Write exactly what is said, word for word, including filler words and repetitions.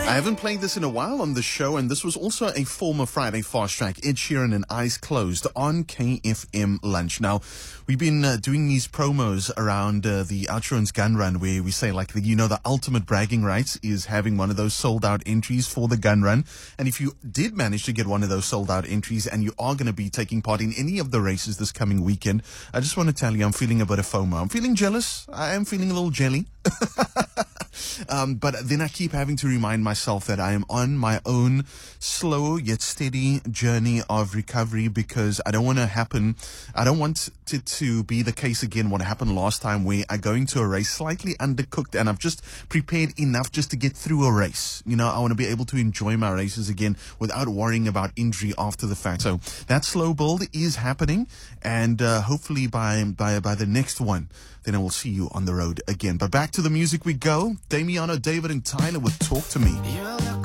I haven't played this in a while on the show, and this was also a former Friday Fast Track, Ed Sheeran and Eyes Closed on K F M Lunch. Now, we've been uh, doing these promos around uh, the OUTsurance Gun Run where we say, like, the, you know, the ultimate bragging rights is having one of those sold-out entries for the gun run. And if you did manage to get one of those sold-out entries and you are going to be taking part in any of the races this coming weekend, I just want to tell you I'm feeling a bit of FOMO. I'm feeling jealous. I am feeling a little jelly. Um, but then I keep having to remind myself that I am on my own slow yet steady journey of recovery, because I don't want to happen, I don't want it to be the case again what happened last time, where I go into a race slightly undercooked and I've just prepared enough just to get through a race. You know, I want to be able to enjoy my races again without worrying about injury after the fact. So that slow build is happening, and uh, hopefully by, by, by the next one, then I will see you on the road again. But back to the music we go. Damiano, David, and Tyler with Talk to Me. You look